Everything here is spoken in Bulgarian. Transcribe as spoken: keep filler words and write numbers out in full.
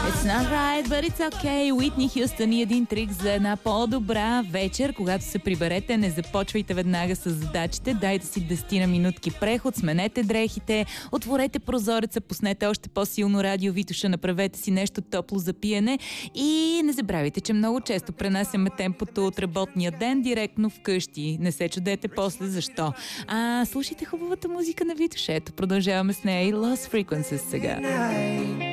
It's not right, but it's okay. Уитни Хюстън и един трик за една по-добра вечер. Когато се приберете, не започвайте веднага с задачите. Дайте си десет на минутки преход, сменете дрехите, отворете прозореца, пуснете още по-силно радио Витоша, направете си нещо топло за пиене и не забравяйте, че много често пренасяме темпото от работния ден директно вкъщи. Не се чудете после защо. А слушайте хубавата музика на Витоша. Ето, продължаваме с нея и Lost Frequencies сега.